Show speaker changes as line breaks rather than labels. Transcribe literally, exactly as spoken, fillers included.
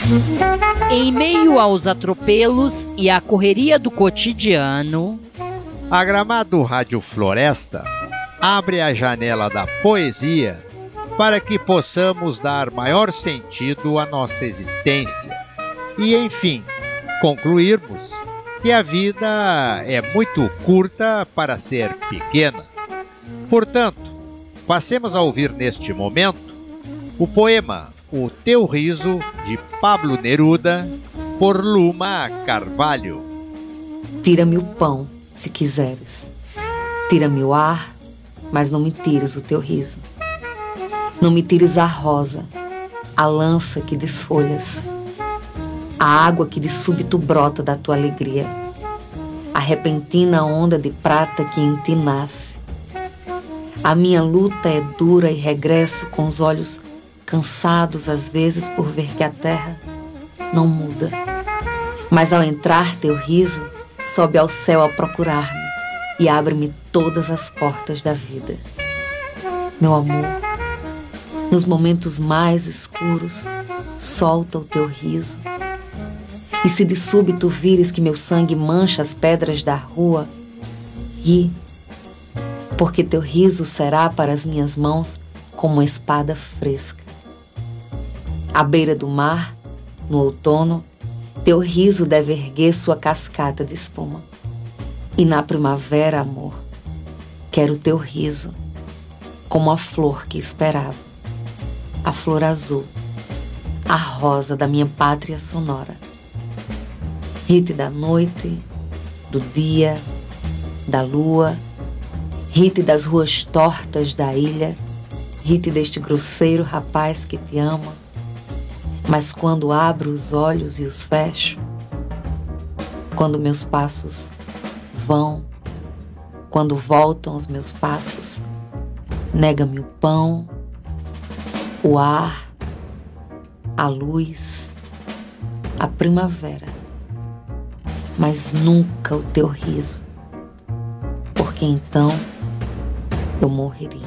Em meio aos atropelos e à correria do cotidiano,
a Gramado Rádio Floresta abre a janela da poesia para que possamos dar maior sentido à nossa existência e, enfim, concluirmos que a vida é muito curta para ser pequena. Portanto, passemos a ouvir neste momento o poema O Teu Riso, de Pablo Neruda, por Luma Carvalho.
Tira-me o pão, se quiseres. Tira-me o ar, mas não me tires o teu riso. Não me tires a rosa, a lança que desfolhas, a água que de súbito brota da tua alegria, a repentina onda de prata que em ti nasce. A minha luta é dura e regresso com os olhos cansados às vezes por ver que a terra não muda. Mas ao entrar teu riso, sobe ao céu a procurar-me e abre-me todas as portas da vida. Meu amor, nos momentos mais escuros, solta o teu riso. E se de súbito vires que meu sangue mancha as pedras da rua, ri, porque teu riso será para as minhas mãos como uma espada fresca. À beira do mar, no outono, teu riso deve erguer sua cascata de espuma. E na primavera, amor, quero teu riso, como a flor que esperava, a flor azul, a rosa da minha pátria sonora. Ri-te da noite, do dia, da lua, ri-te das ruas tortas da ilha, ri-te deste grosseiro rapaz que te ama. Mas quando abro os olhos e os fecho, quando meus passos vão, quando voltam os meus passos, nega-me o pão, o ar, a luz, a primavera, mas nunca o teu riso, porque então eu morreria.